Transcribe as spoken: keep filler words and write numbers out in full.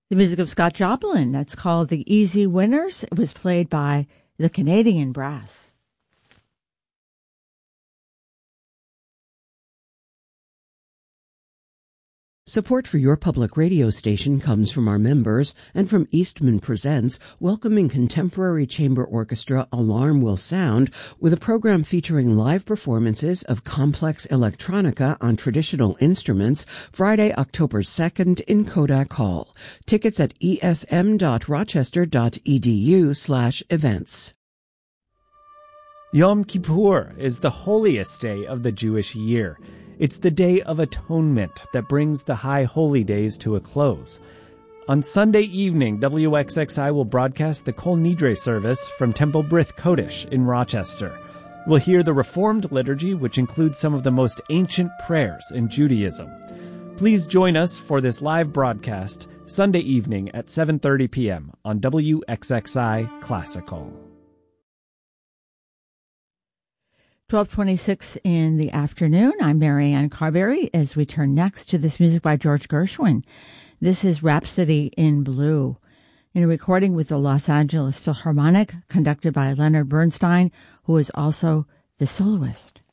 The music of Scott Joplin, that's called The Easy Winners. It was played by the Canadian Brass. Support for your public radio station comes from our members and from Eastman Presents, welcoming contemporary chamber orchestra Alarm Will Sound with a program featuring live performances of complex electronica on traditional instruments Friday, October second in Kodak Hall. Tickets at esm.rochester.edu slash events. Yom Kippur is the holiest day of the Jewish year. It's the Day of Atonement that brings the High Holy Days to a close. On Sunday evening, W X X I will broadcast the Kol Nidre service from Temple Brith Kodesh in Rochester. We'll hear the Reformed liturgy, which includes some of the most ancient prayers in Judaism. Please join us for this live broadcast Sunday evening at seven thirty p.m. on W X X I Classical. twelve twenty-six in the afternoon. I'm Marianne Carberry as we turn next to this music by George Gershwin. This is Rhapsody in Blue, in a recording with the Los Angeles Philharmonic, conducted by Leonard Bernstein, who is also the soloist.